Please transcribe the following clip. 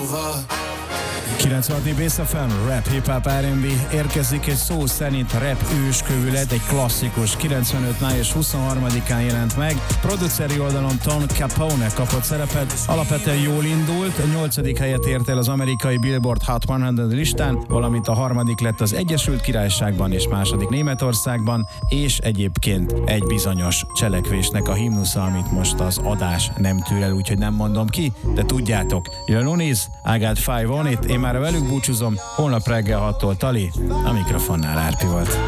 96 Bass FM, rap, hip-hop, R&B, érkezik egy szó szerint rap őskövület, egy klasszikus, 95 május 23-án jelent meg. Produceri oldalon Tom Capone kapott szerepet, alapvetően jól indult, 8. helyet ért el az amerikai Billboard Hot 100 listán, valamint a 3. lett az Egyesült Királyságban és 2. Németországban, és egyébként egy bizonyos cselekvésnek a himnusza, amit most az adás nem tűr el, úgyhogy nem mondom ki, de tudjátok, Lil Unis, I got 5 on it, én már velük búcsúzom, holnap reggel 6-tól Tali, a mikrofonnál Árpi volt.